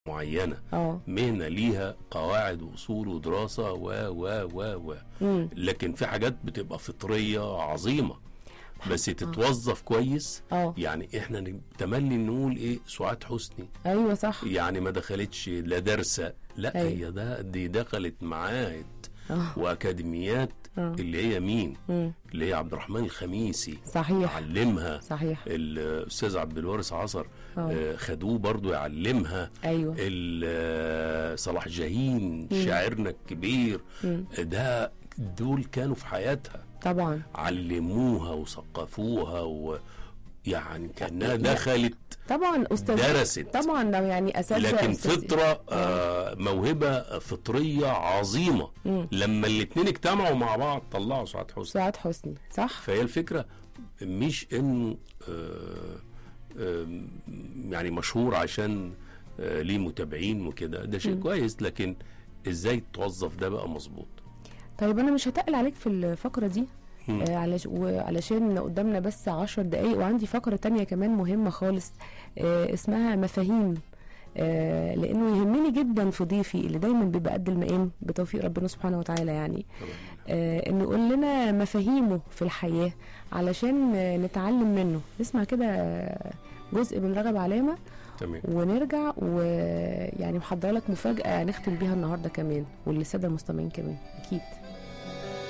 معينة، مهنة ليها قواعد وأصول ودراسة و لكن في حاجات بتبقى فطرية عظيمة بس تتوظف كويس. يعني احنا تملي نقول ايه سعاد حسني، ايوه صح، يعني ما دخلتش لا درسة، لا هي دي دخلت معاهد واكاديميات اللي هي مين؟ اللي هي عبد الرحمن الخميسي، صحيح، علمها. صحيح. الاستاذ عبد الوارث عصر خدوه برضو يعلمها. ايوه. صلاح جاهين شاعرنا الكبير ده، دول كانوا في حياتها طبعا، علموها وثقفوها يعني كانها دخلت طبعا أستاذ درست طبعا، ده يعني اساس، لكن فطره موهبه فطريه عظيمه. لما الاثنين اجتمعوا مع بعض طلعوا سعاد حسني. صح. فهي الفكره مش انه يعني مشهور عشان ليه متابعين وكده، ده شيء كويس، لكن ازاي توظف ده بقى مظبوط. طيب انا مش هتقل عليك في الفقره دي علشان قدامنا بس 10 دقايق، وعندي فقره تانية كمان مهمه خالص اسمها مفاهيم، لانه يهمني جدا في ضيفي اللي دايما بيبقى قد المقام بتوفيق ربنا سبحانه وتعالى، يعني انه يقول لنا مفاهيمه في الحياه علشان نتعلم منه. نسمع كده جزء من رغب علامه تمام، ونرجع، ويعني محضره لك مفاجاه نختم بيها النهارده كمان، وللساده المستمعين كمان اكيد.